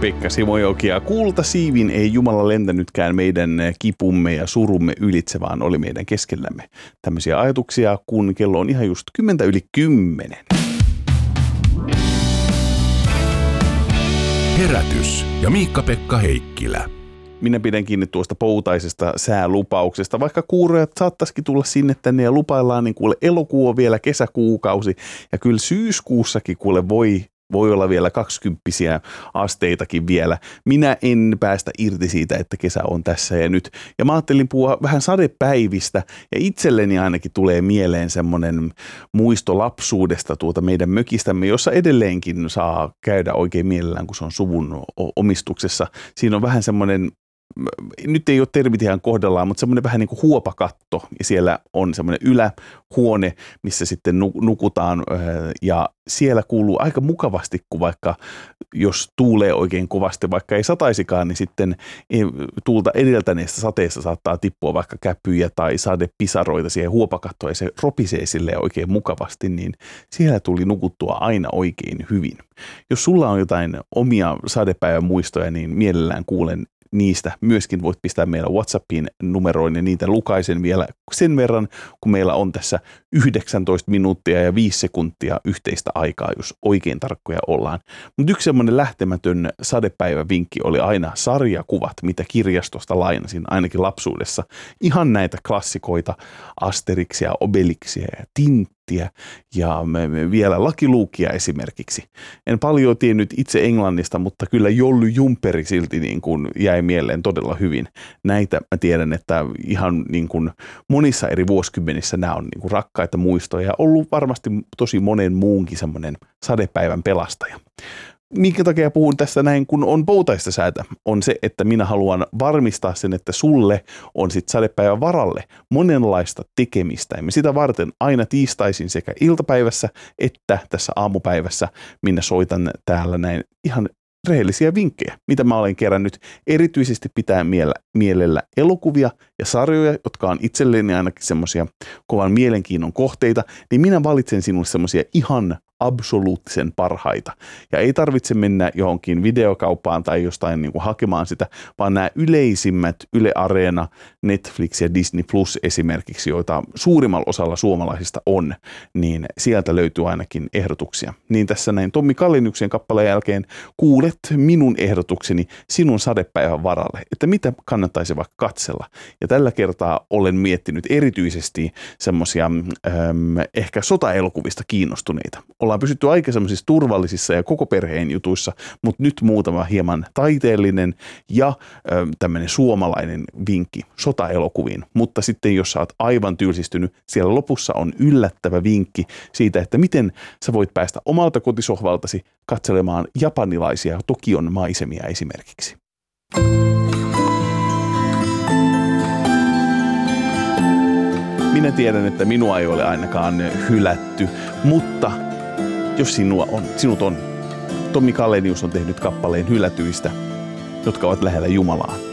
Pekka Simojoki ja kultasiivin ei Jumala lentänytkään meidän kipumme ja surumme ylitse, vaan oli meidän keskellämme. Tämmöisiä ajatuksia, kun kello on ihan just 10:10. Herätys ja Miikka-Pekka Heikkilä. Minä pidän kiinni tuosta poutaisesta säälupauksesta, vaikka kuuroja saattaisikin tulla sinne tänne ja lupaillaan, niin kuule elokuu on vielä kesäkuukausi ja kyllä syyskuussakin kuule voi olla vielä 20 asteitakin vielä. Minä en päästä irti siitä, että kesä on tässä ja nyt. Ja mä ajattelin puhua vähän sadepäivistä ja itselleni ainakin tulee mieleen semmoinen muisto lapsuudesta tuota meidän mökistämme, jossa edelleenkin saa käydä oikein mielellään, kun se on suvun omistuksessa. Siinä on vähän semmoinen, nyt ei ole termit ihan kohdallaan, mutta semmoinen vähän niin kuin huopakatto ja siellä on semmoinen ylähuone, missä sitten nukutaan ja siellä kuuluu aika mukavasti, kun vaikka jos tuulee oikein kovasti, vaikka ei sataisikaan, niin sitten tuulta edeltäneestä sateesta saattaa tippua vaikka käpyjä tai sadepisaroita siihen huopakattoon ja se ropisee silleen oikein mukavasti, niin siellä tuli nukuttua aina oikein hyvin. Jos sulla on jotain omia sadepäivän muistoja, niin mielellään kuulen niistä. Myöskin voit pistää meillä WhatsAppiin numeroin ja niitä lukaisen vielä sen verran, kun meillä on tässä 19 minuuttia ja 5 sekuntia yhteistä aikaa, jos oikein tarkkoja ollaan. Mutta yksi semmoinen lähtemätön sadepäivävinkki oli aina sarjakuvat, mitä kirjastosta lainasin, ainakin lapsuudessa. Ihan näitä klassikoita, Asterixia, Obelixia ja Tinttiä ja vielä Lucky Lukea esimerkiksi. En paljon tiennyt itse englannista, mutta kyllä Jolly Jumperi silti niin kuin jäi mieleen todella hyvin. Näitä mä tiedän, että ihan niin kuin monissa eri vuosikymmenissä nämä on niin kuin rakkaita muistoja ja ollut varmasti tosi monen muunkin semmoinen sadepäivän pelastaja. Minkä takia puhun tässä näin, kun on poutaista säätä, on se, että minä haluan varmistaa sen, että sulle on sitten sadepäivän varalle monenlaista tekemistä. Ja sitä varten aina tiistaisin sekä iltapäivässä että tässä aamupäivässä minä soitan täällä näin ihan rehellisiä vinkkejä, mitä mä olen kerännyt. Erityisesti pitää mielellä elokuvia ja sarjoja, jotka on itselleni ainakin semmoisia kovan mielenkiinnon kohteita, niin minä valitsen sinulle semmoisia ihan absoluuttisen parhaita. Ja ei tarvitse mennä johonkin videokauppaan tai jostain niin kuin hakemaan sitä, vaan nämä yleisimmät Yle Areena, Netflix ja Disney Plus esimerkiksi, joita suurimmalla osalla suomalaisista on, niin sieltä löytyy ainakin ehdotuksia. Niin tässä näin Tommi Kallinyksen kappaleen jälkeen kuulet minun ehdotukseni sinun sadepäivän varalle, että mitä kannattaisi vaikka katsella. Ja tällä kertaa olen miettinyt erityisesti semmoisia ehkä sotaelokuvista kiinnostuneita. Ollaan pysytty aika semmoisissa turvallisissa ja koko perheen jutuissa, mutta nyt muutama hieman taiteellinen ja tämmöinen suomalainen vinkki sotaelokuviin. Mutta sitten jos sä oot aivan tylsistynyt, siellä lopussa on yllättävä vinkki siitä, että miten sä voit päästä omalta kotisohvaltasi katselemaan japanilaisia Tokion maisemia esimerkiksi. Minä tiedän, että minua ei ole ainakaan hylätty, mutta jos sinut on, Tommi Kallenius on tehnyt kappaleen hylätyistä, jotka ovat lähellä Jumalaa.